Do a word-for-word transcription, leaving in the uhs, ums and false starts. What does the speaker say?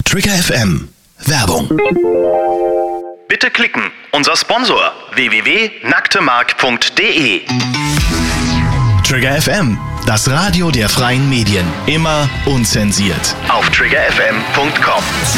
Trigger F M. Werbung. Bitte klicken. Unser Sponsor w w w punkt nacktemark punkt d e. Trigger F M. Das Radio der freien Medien. Immer unzensiert. Auf trigger f m punkt com.